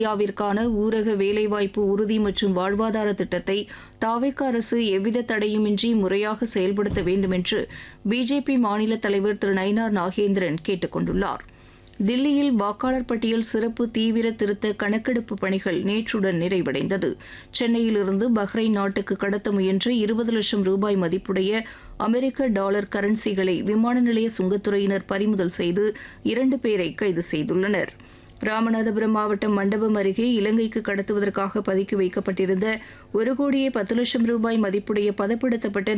இந்தியாவிற்கான ஊரக வேலைவாய்ப்பு உறுதி மற்றும் வாழ்வாதார திட்டத்தை தாவேக அரசு எவ்வித தடையுமின்றி முறையாக செயல்படுத்த வேண்டும் என்று பிஜேபி மாநில தலைவர் திரு நயினார் நாகேந்திரன் கேட்டுக் கொண்டுள்ளார். தில்லியில் வாக்காளர் பட்டியல் சிறப்பு தீவிர திருத்த கணக்கெடுப்பு பணிகள் நேற்றுடன் நிறைவடைந்தது. சென்னையிலிருந்து பஹ்ரைன் நாட்டுக்கு கடத்த முயன்ற 20 லட்சம் ரூபாய் மதிப்புடைய அமெரிக்க டாலர் கரன்சிகளை விமான நிலைய சுங்கத்துறையினர் பறிமுதல் செய்து 2 பேரை கைது செய்துள்ளனர். ராமநாதபுரம் மாவட்டம் மண்டபம் அருகே இலங்கைக்கு கடத்துவதற்காக பதுக்கி வைக்கப்பட்டிருந்த 1,10,00,000 ரூபாய் மதிப்புடைய பதப்படுத்தப்பட்ட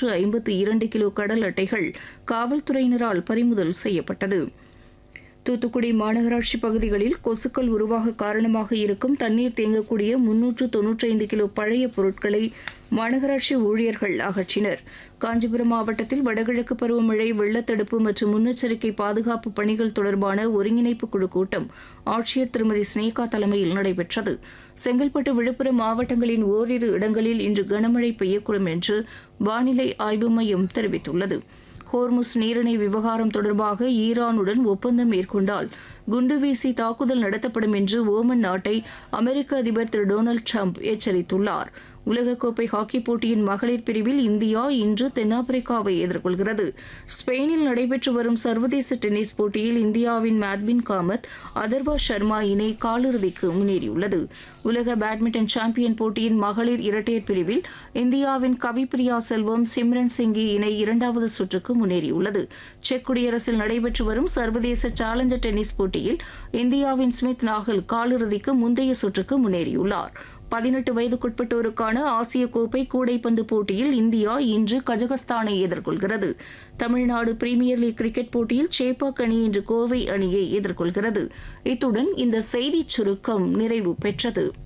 452 கிலோ கடல் அட்டைகள் காவல்துறையினரால் பறிமுதல் செய்யப்பட்டது. தூத்துக்குடி மாநகராட்சி பகுதிகளில் கொசுக்கள் உருவாக காரணமாக இருக்கும் தண்ணீர் தேங்கக்கூடிய 395 கிலோ பழைய பொருட்களை மாநகராட்சி ஊழியர்கள் அகற்றினர். காஞ்சிபுரம் மாவட்டத்தில் வடகிழக்கு பருவமழை வெள்ளத்தடுப்பு மற்றும் முன்னெச்சரிக்கை பாதுகாப்பு பணிகள் தொடர்பான ஒருங்கிணைப்பு குழு கூட்டம் ஆட்சியர் திருமதி ஸ்னேகா தலைமையில் நடைபெற்றது. செங்கல்பட்டு, விழுப்புரம் மாவட்டங்களின் ஓரிரு இடங்களில் இன்று கனமழை பெய்யக்கூடும் என்று வானிலை ஆய்வு மையம் தெரிவித்துள்ளது. ஹோர்முஸ் நீரிணை விவகாரம் தொடர்பாக ஈரானுடன் ஒப்பந்தம் மேற்கொண்டால் குண்டு வீசி தாக்குதல் நடத்தப்படும் என்று ஓமன் நாட்டை அமெரிக்க அதிபர் திரு டொனால்டு டிரம்ப் எச்சரித்துள்ளார். உலகக்கோப்பை ஹாக்கி போட்டியின் மகளிர் பிரிவில் இந்தியா இன்று தென்னாப்பிரிக்காவை எதிர்கொள்கிறது. ஸ்பெயினில் நடைபெற்று வரும் சர்வதேச டென்னிஸ் போட்டியில் இந்தியாவின் மேட்வின் காமத், அதர்வா சர்மா இணை காலிறுதிக்கு முன்னேறியுள்ளது. உலக பேட்மிண்டன் சாம்பியன் போட்டியின் மகளிர் இரட்டையர் பிரிவில் இந்தியாவின் கவிப்பிரியா செல்வம், சிம்ரன் சிங்கி இணை 2வது சுற்றுக்கு முன்னேறியுள்ளது. செக் குடியரசில் நடைபெற்று வரும் சர்வதேச சேலஞ்சர் டென்னிஸ் போட்டியில் இந்தியாவின் ஸ்மித் நாகல் காலிறுதிக்கு முந்தைய சுற்றுக்கு முன்னேறியுள்ளார். 18 வயதுக்குட்பட்டோருக்கான ஆசிய கோப்பை கூடைப்பந்து போட்டியில் இந்தியா இன்று கஜகஸ்தானை எதிர்கொள்கிறது. தமிழ்நாடு பிரீமியர் லீக் கிரிக்கெட் போட்டியில் சேப்பாக் அணி இன்று கோவை அணியை எதிர்கொள்கிறது. இத்துடன் இந்த செய்திச் சுருக்கம் நிறைவு பெற்றது.